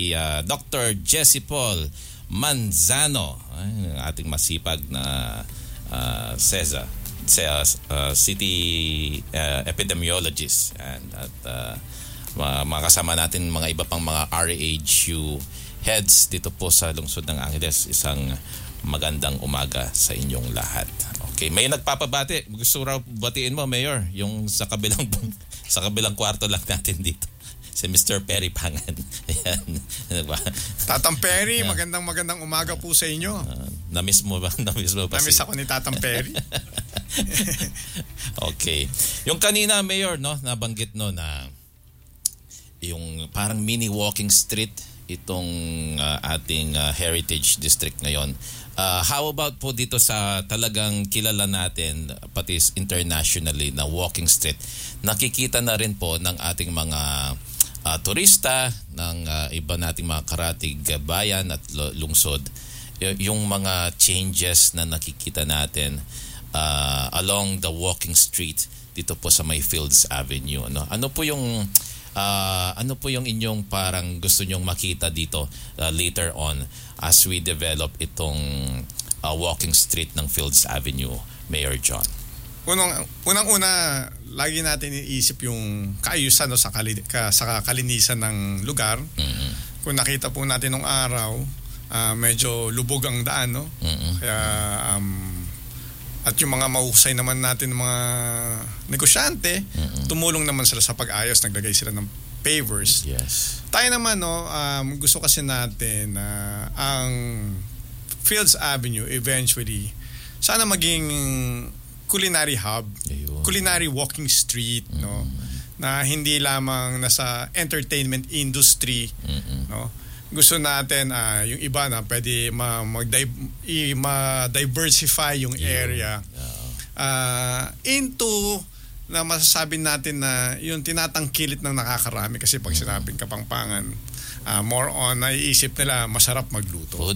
si Dr. Jessie Paul Manzano, ating masipag na city epidemiologist, at makasama natin mga iba pang mga RAHU heads dito po sa lungsod ng Angeles. Isang magandang umaga sa inyong lahat. Okay, may nagpapabati. Gusto raw batiin mo, Mayor, yung sa kabilang kwarto lang natin dito. Si Mr. Perry Pangan. Ayan. Tatang Perry, magandang umaga po sa inyo. Na-miss mo ba? Na-miss ako ni Tatang Perry. Okay. Yung kanina, Mayor, no, nabanggit no na yung parang mini walking street itong ating heritage district ngayon. How about po dito sa talagang kilala natin pati internationally na walking street? Nakikita na rin po ng ating mga turista, ng iba nating mga karatig bayan at lungsod, yung mga changes na nakikita natin along the walking street dito po sa Mayfields Avenue. Ano po yung inyong parang gusto nyong makita dito later on as we develop itong walking street ng Fields Avenue, Mayor John? Unang-una, lagi natin iisip yung kaayusan sa kalinisan ng lugar. Mm-hmm. Kung nakita po natin nung araw, medyo lubog ang daan, no? Mm-hmm. Kaya at yung mga mahusay naman natin mga negosyante, tumulong naman sila sa pag-ayos, naglagay sila ng pavers. Yes. Tayo naman, gusto kasi natin ang Fields Avenue eventually sana maging culinary hub, culinary walking street, no, na hindi lamang nasa entertainment industry, no. Gusto natin yung iba na pwede ma-diversify yung area into na masasabi natin na yung tinatangkilit ng nakakarami, kasi pag sinabing Kapampangan, more on naiisip nila masarap magluto. Food,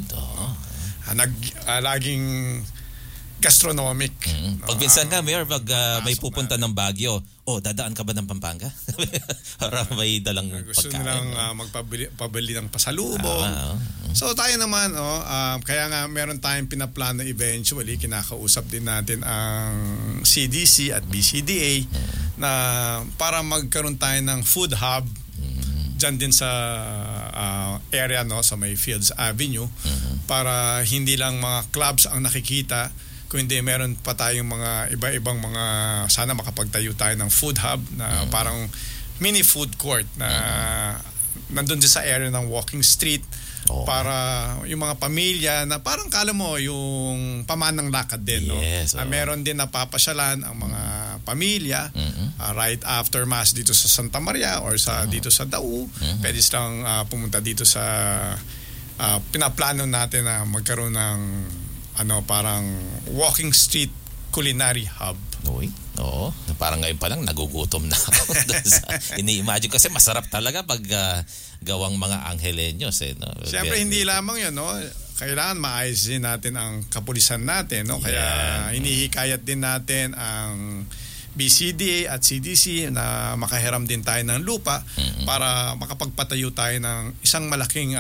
laging gastronomic. Pag minsan ka, Mayor, pag may pupunta ng Baguio, dadaan ka ba ng Pampanga? Para may dalang gusto pagkain. Gusto nilang pabili ng pasalubong. So tayo naman, kaya nga meron tayong pinaplano eventually, kinakausap din natin ang CDC at BCDA na para magkaroon tayo ng food hub dyan din sa area, no, sa Mayfields Avenue, para hindi lang mga clubs ang nakikita, kundi meron pa tayong mga iba-ibang mga, sana makapagtayo tayo ng food hub na parang mini food court na nandun din sa area ng walking street, para yung mga pamilya na parang kala mo yung pamanang lakad din, no? Yes, meron din napapasyalan ang mga pamilya right after mass dito sa Santa Maria or dito sa Dau. Pwede silang pumunta dito sa pinaplano natin na magkaroon ng parang walking street culinary hub. Oo. Parang ngayon pa lang nagugutom na ako. Ini-imagine kasi masarap talaga pag gawang mga Angeleños, no? Siyempre hindi lamang 'yon, no? Kailangan maayos din natin ang kapulisan natin, no? Kaya hinihikayat din natin ang BCDA at CDC na makahiram din tayo ng lupa para makapagpatayo tayo ng isang malaking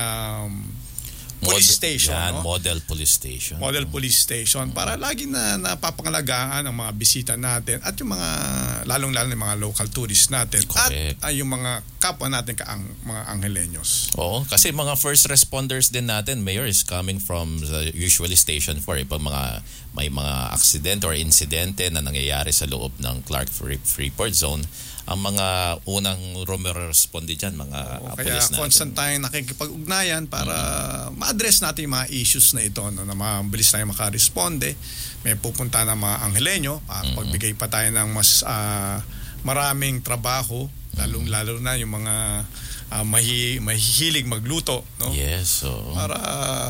police station, no? Model police station. Model police station para lagi na napapangalagaan ang mga bisita natin at yung mga lalong-lalo ng mga local tourists natin. Correct. At yung mga kapwa natin mga Angeleños. Oo, kasi mga first responders din natin, Mayor, is coming from usually Station 4. May mga accident or insidente na nangyayari sa loob ng Clark Freeport Zone. Ang mga unang rumerespond dyan, mga police natin. Kaya constant tayong nakikipag-ugnayan para ma-address natin yung mga issues na ito, no, na mabilis tayong makaresponde. May pupunta ng mga Angeleño, pagbigay pa tayo ng mas maraming trabaho, lalo na yung mga mahihilig magluto, no? Yes, para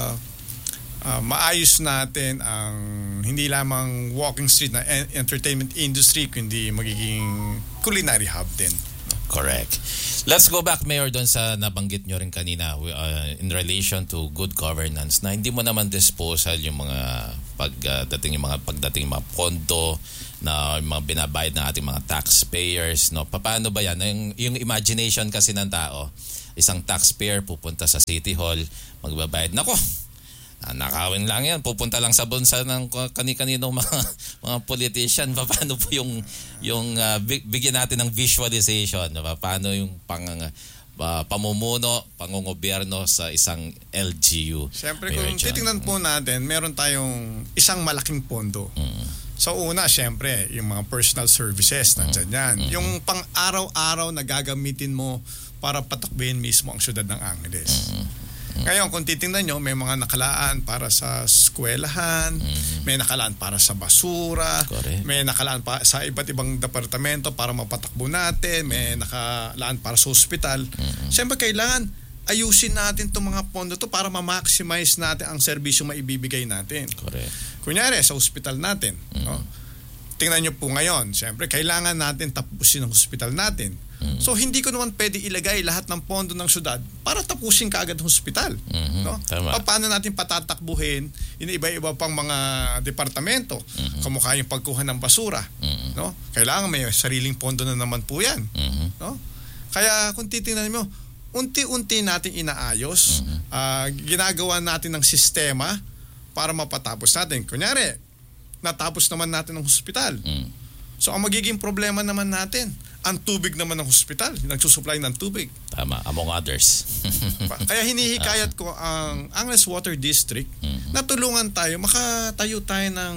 maayos natin ang hindi lamang walking street na entertainment industry, kundi magiging culinary hub din. Correct. Let's go back, Mayor, doon sa nabanggit nyo rin kanina in relation to good governance, na hindi mo naman disposal yung mga pagdating mga pondo na mga binabayad ng ating mga taxpayers, no? Paano ba yan? Yung imagination kasi ng tao, isang taxpayer pupunta sa City Hall, magbabayad. Nako, nakawin lang yan. Pupunta lang sa bulsa ng kani-kaninong mga politician. Paano po yung bigyan natin ng visualization? Paano yung pamumuno, pangungobyerno sa isang LGU? Siyempre, kung titingnan po natin, meron tayong isang malaking pondo. So una, siyempre, yung mga personal services, nandyan yan. Yung pang-araw-araw na gagamitin mo para patakbuhin mismo ang syudad ng Angeles. Ngayon, kung titingnan nyo, may mga nakalaan para sa eskwelahan, may nakalaan para sa basura, may nakalaan sa iba't ibang departamento para mapatakbo natin, may nakalaan para sa ospital. Siyempre, kailangan ayusin natin itong mga pondo to para ma-maximize natin ang serbisyo maibibigay natin. Kunyari, sa ospital natin, no? Tingnan nyo po ngayon, siyempre, kailangan natin tapusin ang ospital natin. So, hindi ko naman pwede ilagay lahat ng pondo ng syudad para tapusin kaagad ang ospital. No? Paano natin patatakbuhin yung iba-iba pang mga departamento, kamukha yung pagkuha ng basura. No? Kailangan may sariling pondo na naman po yan. No? Kaya kung titingnan mo, unti-unti natin inaayos, ginagawa natin ng sistema para mapatapos natin. Kunyari, natapos naman natin ang hospital. So ang magiging problema naman natin, ang tubig naman ng hospital, nagsusupply ng tubig. Tama, among others. Kaya hinihikayat ko ang Angeles Water District na tulungan tayo, makatayo tayo ng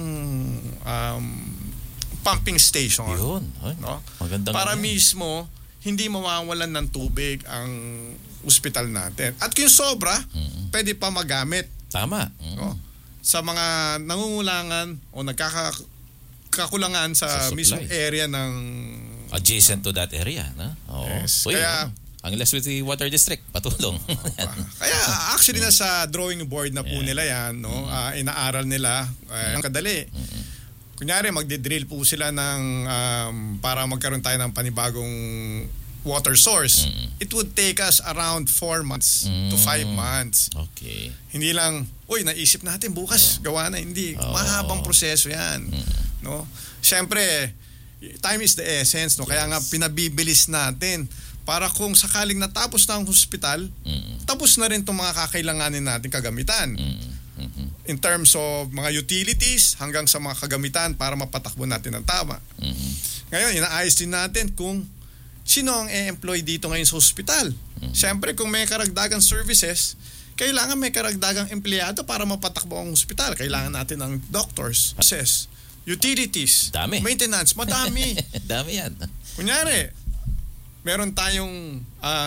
pumping station. Yun. No? Magandang para mismo, hindi mawawalan ng tubig ang hospital natin. At kung sobra, pwede pa magamit. Tama. No? Sa mga nangungulangan o nagkakakulangan sa mismong area ng adjacent to that area, no? Yes. Kaya Angeles City Water District patulong. Kaya actually nasa drawing board na po nila yan, no? Inaaral nila ang kadali. Kunyari magde-drill po sila ng para magkaroon tayo ng panibagong water source. It would take us around 4 months to 5 months. Okay. Hindi lang, naisip natin bukas gawa na, hindi. Mahabang proseso 'yan. No? Siyempre, time is the essence, no? Kaya nga pinabibilis natin para kung sakaling natapos na ang hospital, tapos na rin 'tong mga kakailanganin natin kagamitan. In terms of mga utilities hanggang sa mga kagamitan para mapatakbo natin ng tama. Ngayon, inaayos din natin kung sino ang e-employ dito ngayon sa hospital. Siyempre, kung may karagdagang services, kailangan may karagdagang empleyado para mapatakbo ang hospital. Kailangan natin ng doctors, nurses, utilities, maintenance, madami. Dami yan. Kunyari, meron tayong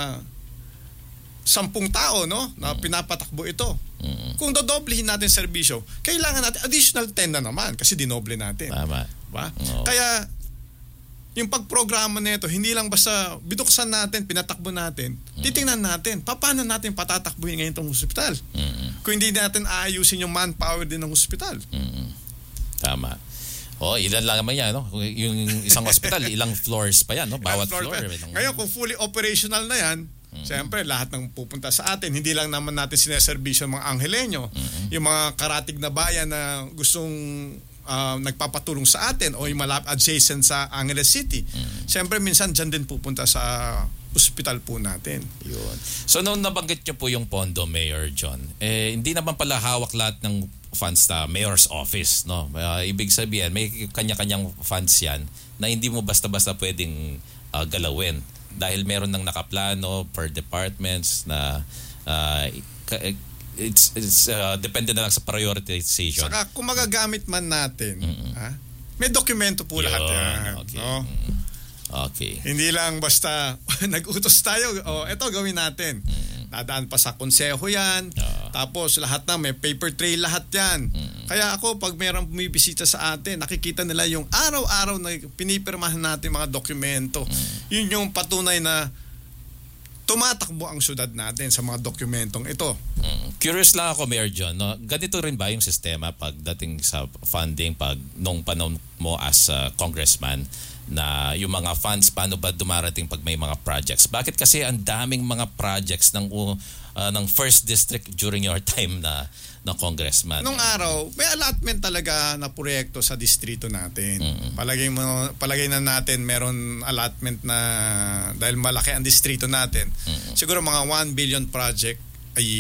10 tao, no, na pinapatakbo ito. Kung dodoblehin natin serbisyo, kailangan natin additional 10 na naman kasi dinoble natin. Tama. Diba? Kaya yung pagprograma nito, hindi lang basta binuksan natin, pinatakbo natin. Titingnan natin, paano natin patatakbuhin ngayon itong hospital? Kung hindi natin aayusin yung manpower din ng hospital. Tama. Ilan lang naman yan, no? Yung isang hospital, ilang floors pa yan, no? Bawat floor. Ngayon, kung fully operational na yan, siyempre, lahat ng pupunta sa atin, hindi lang naman natin sineservisyo ng mga Angeleño, yung mga karatig na bayan na gustong nagpapatulong sa atin o yung adjacent sa Angeles City. Siyempre, minsan dyan din pupunta sa hospital po natin. Yun. So, nung nabanggit nyo po yung pondo, Mayor John, hindi naman pala hawak lahat ng funds sa Mayor's Office, no? Ibig sabihin, may kanya-kanyang funds yan na hindi mo basta-basta pwedeng galawin. Dahil meron ng nakaplano per departments na it's depende na lang sa prioritization. Saka kung magagamit man natin, may dokumento po lahat yan. Okay. No? Okay. Hindi lang basta nag-utos tayo, eto gawin natin. Dadaan pa sa konseho yan. Tapos lahat na, may paper trail lahat yan. Kaya ako, pag mayroong bumibisita sa atin, nakikita nila yung araw-araw na pinipirmahan natin mga dokumento. Yun yung patunay na tumatakbo ang syudad natin sa mga dokumentong ito. Curious lang ako, Mayor John, no? Ganito rin ba yung sistema pagdating sa funding nung panahon mo as congressman, na yung mga funds, paano ba dumarating pag may mga projects? Bakit kasi ang daming mga projects ng ng first district during your time na congressman? Nung araw, may allotment talaga na proyekto sa distrito natin. Palagay na natin meron allotment na dahil malaki ang distrito natin. Siguro mga 1 billion project